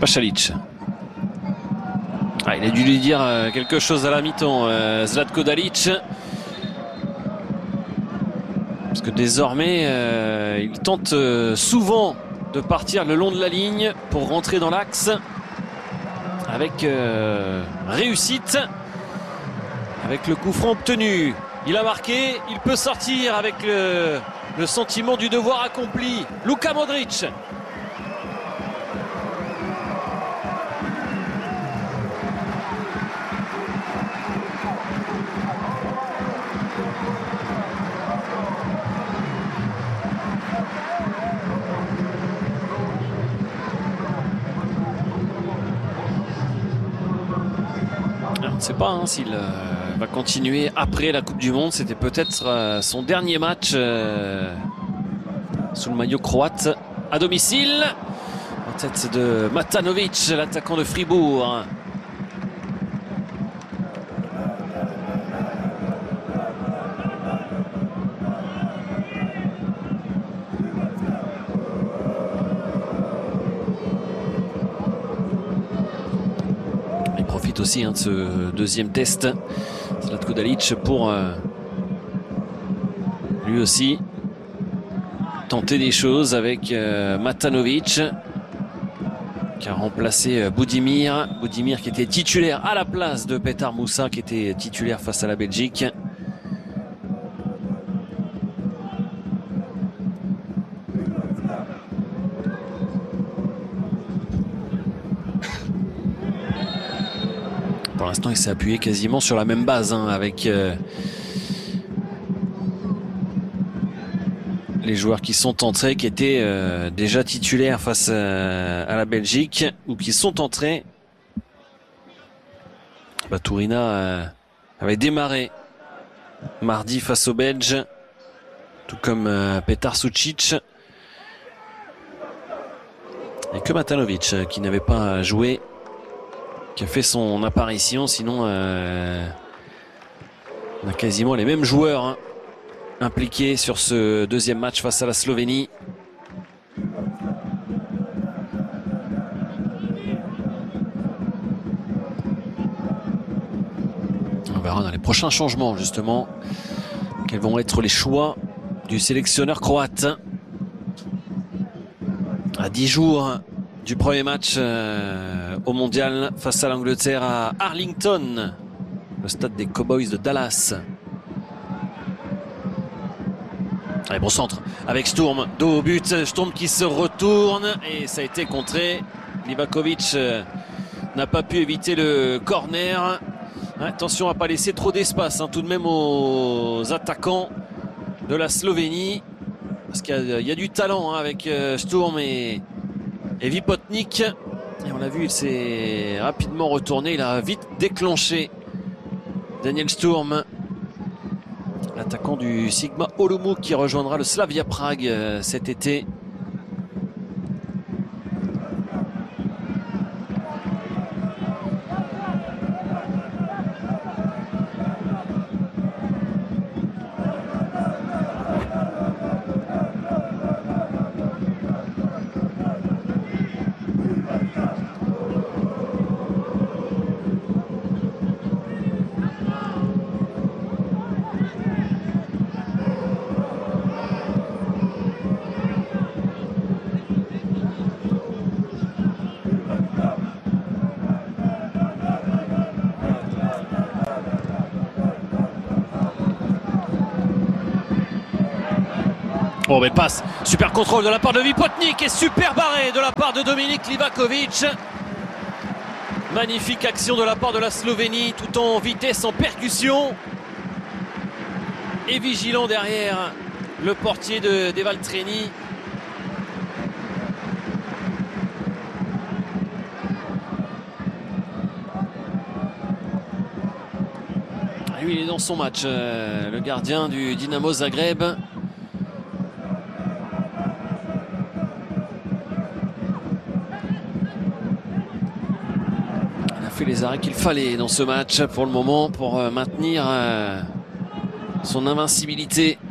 Pachalic. Il a dû lui dire quelque chose à la mi-temps, Zlatko Dalic. Parce que désormais, il tente souvent de partir le long de la ligne pour rentrer dans l'axe. Avec réussite. Avec le coup franc obtenu. Il a marqué, il peut sortir avec le sentiment du devoir accompli. Luka Modric. On ne sait pas s'il va continuer après la Coupe du Monde. C'était peut-être son dernier match sous le maillot croate à domicile. En tête de Matanovic, l'attaquant de Fribourg. Il profite aussi de ce deuxième test, Zlatko Dalic, pour lui aussi tenter des choses avec Matanovic qui a remplacé Budimir. Budimir qui était titulaire à la place de Petar Moussa qui était titulaire face à la Belgique. Pour l'instant, il s'est appuyé quasiment sur la même base avec les joueurs qui sont entrés, qui étaient déjà titulaires face à la Belgique ou qui sont entrés. Baturina avait démarré mardi face aux Belges, tout comme Petar Sucic. Et que Matanovic qui n'avait pas joué, qui a fait son apparition. Sinon, on a quasiment les mêmes joueurs impliqués sur ce deuxième match face à la Slovénie. On verra dans les prochains changements justement quels vont être les choix du sélectionneur croate à 10 jours du premier match au mondial face à l'Angleterre à Arlington, le stade des Cowboys de Dallas. Allez, bon centre avec Sturm, dos au but, Sturm qui se retourne et ça a été contré. Livakovic n'a pas pu éviter le corner. Attention à ne pas laisser trop d'espace tout de même aux attaquants de la Slovénie, parce qu'il y a du talent avec Sturm et Vipotnik. Et on l'a vu, il s'est rapidement retourné, il a vite déclenché Daniel Sturm, l'attaquant du Sigma Olomouc qui rejoindra le Slavia Prague cet été. Bon, mais passe, super contrôle de la part de Vipotnik et super barré de la part de Dominik Livakovic. Magnifique action de la part de la Slovénie, tout en vitesse, en percussion. Et vigilant derrière le portier de Valtreni. Lui, il est dans son match, le gardien du Dynamo Zagreb. Fait les arrêts qu'il fallait dans ce match pour le moment pour maintenir son invincibilité.